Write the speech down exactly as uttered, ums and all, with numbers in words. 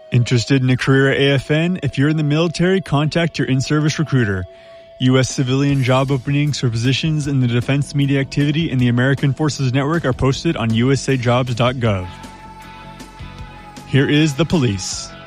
Interested in a career at A F N? If you're in the military, contact your in-service recruiter. U S civilian job openings for positions in the defense media activity in the American Forces Network are posted on u s a jobs dot gov. Here is the police.